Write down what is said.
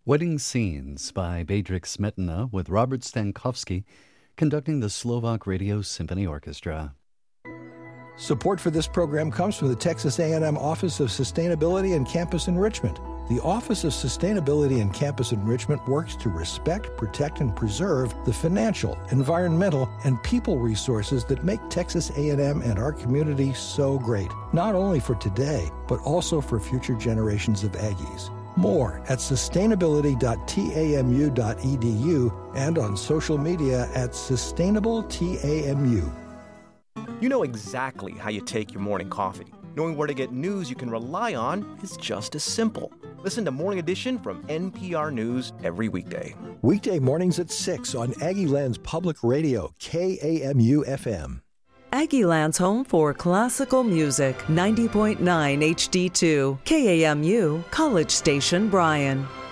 Wedding Scenes by Bedřich Smetana with Robert Stankovsky conducting the Slovak Radio Symphony Orchestra. Support for this program comes from the Texas A&M Office of Sustainability and Campus Enrichment. The Office of Sustainability and Campus Enrichment works to respect, protect, and preserve the financial, environmental, and people resources that make Texas A&M and our community so great, not only for today, but also for future generations of Aggies. More at sustainability.tamu.edu and on social media at sustainableTAMU. You know exactly how you take your morning coffee. Knowing where to get news you can rely on is just as simple. Listen to Morning Edition from NPR News every weekday. Weekday mornings at 6 on Aggieland's Public Radio, KAMU-FM. Aggieland's home for classical music, 90.9 HD2, KAMU, College Station, Bryan.